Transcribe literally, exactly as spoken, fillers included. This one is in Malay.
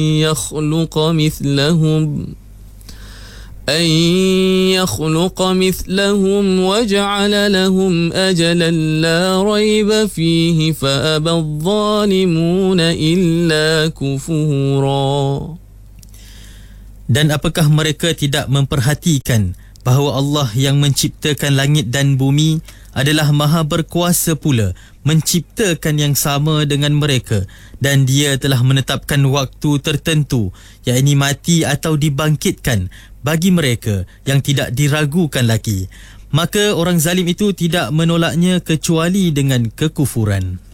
يخلق مثلهم أن يخلق مثلهم وجعل لهم أجلا لا ريب فيه فأبى الظالمون إلا كفورا. Dan apakah mereka tidak memperhatikan bahawa Allah yang menciptakan langit dan bumi adalah maha berkuasa pula menciptakan yang sama dengan mereka, dan dia telah menetapkan waktu tertentu, yakni mati atau dibangkitkan bagi mereka yang tidak diragukan lagi. Maka orang zalim itu tidak menolaknya kecuali dengan kekufuran.